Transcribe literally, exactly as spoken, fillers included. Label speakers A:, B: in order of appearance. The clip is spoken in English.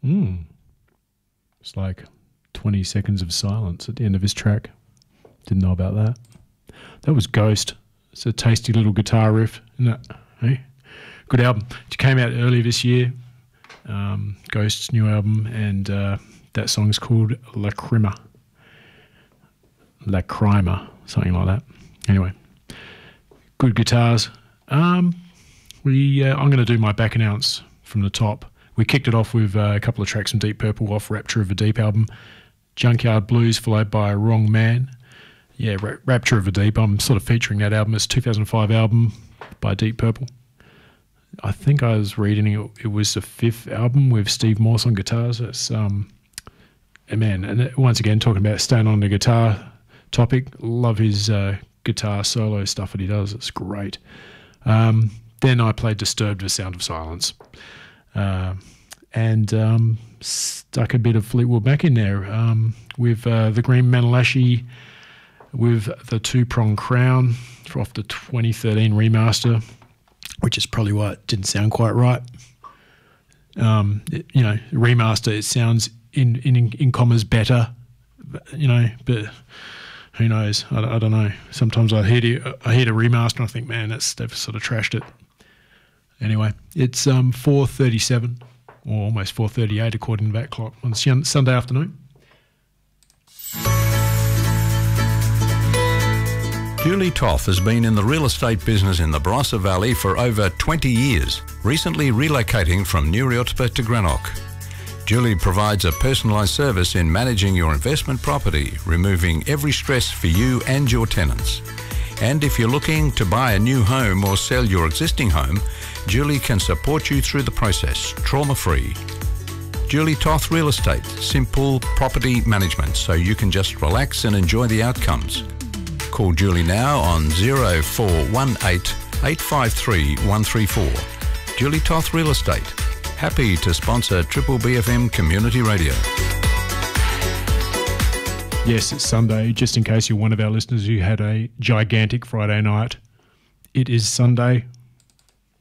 A: Mm. It's like twenty seconds of silence at the end of his track. Didn't know about that. That was Ghost. It's a tasty little guitar riff, isn't it? Hey? Good album. It came out earlier this year. Um, Ghost's new album, and uh, that song's called Lacrima. Lacrima, something like that. Anyway, good guitars. Um, we, uh, I'm going to do my back announce from the top. We kicked it off with uh, a couple of tracks from Deep Purple off Rapture of the Deep album. Junkyard Blues followed by Wrong Man. Yeah, Ra- Rapture of the Deep. I'm sort of featuring that album. It's a two thousand five album by Deep Purple. I think I was reading it, it was the fifth album with Steve Morse on guitars. It's, um, and man, and once again, talking about staying on the guitar topic, love his uh, guitar solo stuff that he does. It's great. Um, then I played Disturbed, The Sound of Silence. Uh, and um, stuck a bit of Fleetwood Mac in there um, with uh, the Green Manalashi, with the Two Prong Crown off the twenty thirteen remaster, which is probably why it didn't sound quite right. Um, it, you know, remaster, it sounds in, in in commas better, you know, but who knows? I, I don't know. Sometimes I hear the, I hear the remaster and I think, man, that's, they've sort of trashed it. Anyway, it's um, four thirty-seven, or almost four thirty-eight according to that clock, on Sunday afternoon.
B: Julie Toth has been in the real estate business in the Barossa Valley for over twenty years, recently relocating from New Riotspa to Greenock. Julie provides a personalised service in managing your investment property, removing every stress for you and your tenants. And if you're looking to buy a new home or sell your existing home, Julie can support you through the process, trauma-free. Julie Toth Real Estate, simple property management, so you can just relax and enjoy the outcomes. Call Julie now on zero four one eight, eight five three, one three four. Julie Toth Real Estate, happy to sponsor Triple B F M Community Radio.
A: Yes, it's Sunday. Just in case you're one of our listeners who had a gigantic Friday night, it is Sunday.